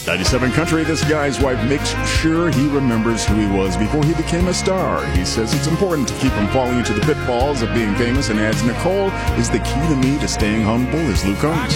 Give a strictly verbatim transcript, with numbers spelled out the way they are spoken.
ninety-seven Country, this guy's wife makes sure he remembers who he was before he became a star. He says it's important to keep from falling into the pitfalls of being famous and adds, Nicole is the key to me to staying humble as Luke Combs.